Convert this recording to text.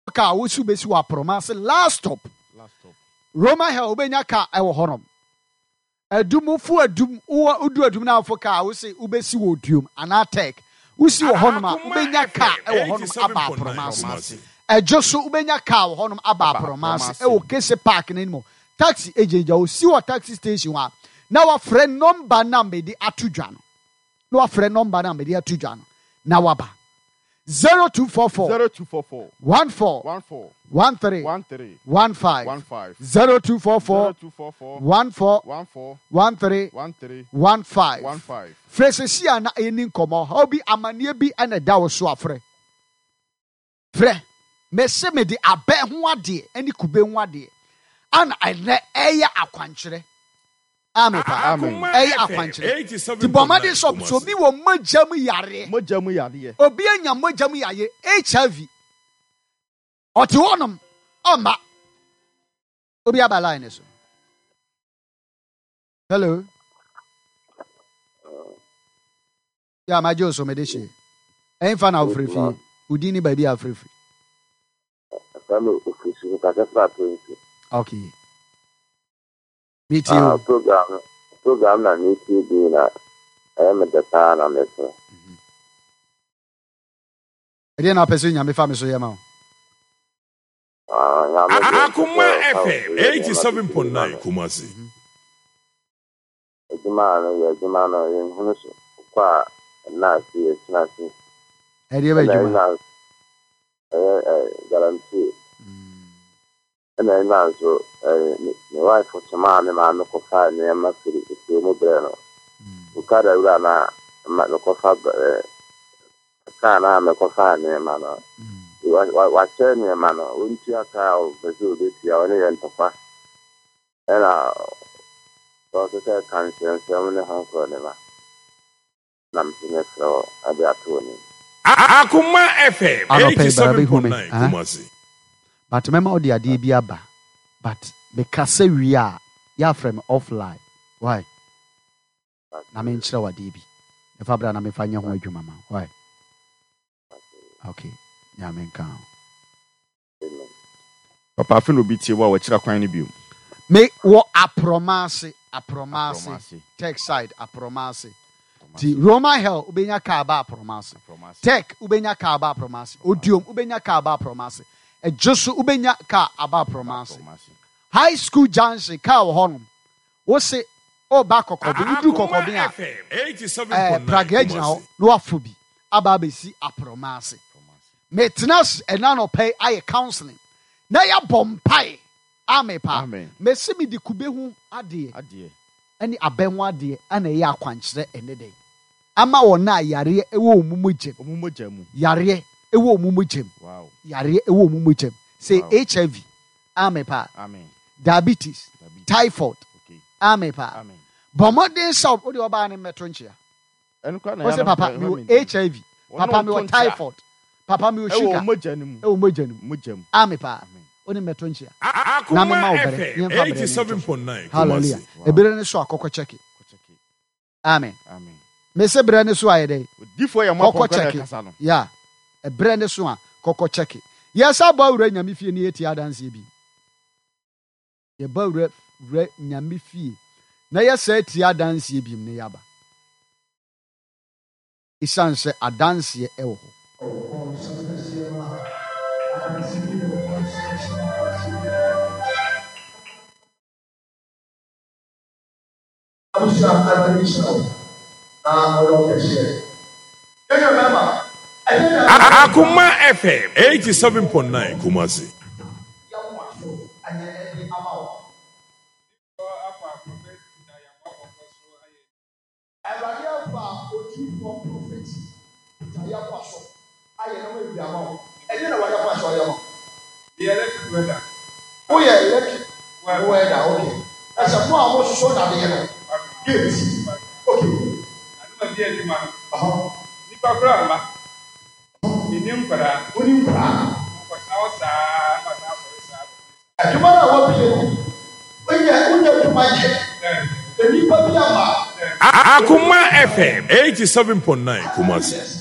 car wusu besi wa promase last stop Roma Hill ubenya car ewo honom adumufu adum udu adum na afo car wusi ubesi wo duum ana tech wusi wo honom ubenya car ewo honom aba promase ejoso ubenya car wo honom aba promase ewo kese park na nimo taxi ejeja o si wo taxi station wa na wa friend number na medi atudwa no na wa friend number na medi atudwa no na waba 0244 14 13 15 0244 14 15 Freshia na eni nkomo obi amane bi ana da wo so afre fre mese me de abe ho ade ani kube ho ade ana ene eya akwankyere amen pa eya akwankyere ti bomade so bi wo magam yare obi anya magam yaye HIV oti wonom oma obi abala ene so hello ya majo so medishi enfa na ofrefi udini baby afrefi hello ofrefi ka ka okay meet you program na meet you na am the time na meso ede na person nya me fa me so yema Akuma FM 87.9 Kumasi. Ejimano yin kwa na si. Ede ba ejima. Guarantee. Na so my wife for tomorrow ma ko fa ne ma firi so mo breno. Ukada ura na ma ko fa kana ma ko fa ne ma no. Wache ni mano unti aka o bezu beti awone yentofa era so se conscience amune hanko ne ma namtine so abi atoni Akuma FM 87.9 Kumasi but mema odi ade bi aba but because we are ya from offline why na me nkyere wade bi e fa bra na me fanya ho adwuma ma why okay Yamenka. Papa fino biti wa wachira kwan ni biom. Me wo apromase tech side apromase. Ti Roma Hill ubenya ka ba apromase. Tech ubenya ka ba apromase. Odium ubenya ka ba apromase. Ejoso ubenya ka aba apromase. High school junction ka wo honum. Wo se o ba kokobi udu kokobi a. 87.9 Praga ho no afobi aba besi apromase. Metnas enano pay aye counseling. Na ya bompai. Amepa. Mesi mi di kube hu ade. Ani abenwa ade ana ya akwankyere enede. Ama wona yare ewo omumugem. Yare ewo omumugem. Wow. Yare ewo omumugem. Say HIV. Amepa. Amen. Diabetes. Typhoid. Okay. Amepa. Amen. Bomodin south odi oba ne metonchia. Enukwa na ya. Papa mi HIV. Papa mi typhoid. Papa mi sugar. Ewo mojanum. Amepa. Oni metonchia. Na me ma obere. 87.9. Hallelujah. Ebere ne so akokọ check. Amen. Amen. Me se bere ne so ayede. Difo ya ma kokọ kasa no. Ya. Ebere ne so a kokọ check. Yes aba wura nyame fie ne yeti adanse bi. Ye ba wura nyame fie. Na ye sa eti adanse bi ne yaba. Isanse adanse ewo. Akuma FM 87.9 Kumasi. As a more so that okay. Akuma FM 87.9 Kumasi.